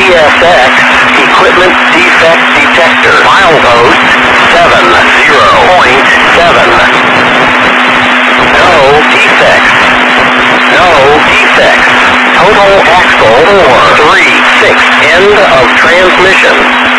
ESX, equipment defect detector. Milepost 70.7. No defects. No defects. Total axle 436. End of transmission.